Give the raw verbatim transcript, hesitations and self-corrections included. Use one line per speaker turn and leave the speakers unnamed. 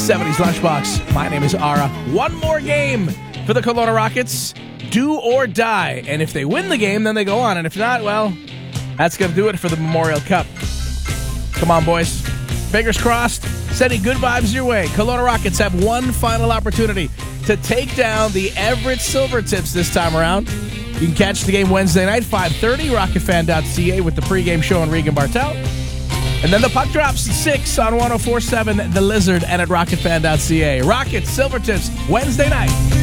seventies Lunchbox. My name is Ara. One more game for the Kelowna Rockets. Do or die. And if they win the game, then they go on. And if not, well, that's going to do it for the Memorial Cup. Come on, boys. Fingers crossed. Sending good vibes your way. Kelowna Rockets have one final opportunity to take down the Everett Silvertips this time around. You can catch the game Wednesday night, five thirty, rocket fan dot c a with the pregame show and Regan Bartel. And then the puck drops at six on one oh four point seven The Lizard and at rocket fan dot c a. Rockets, Silvertips, Wednesday night.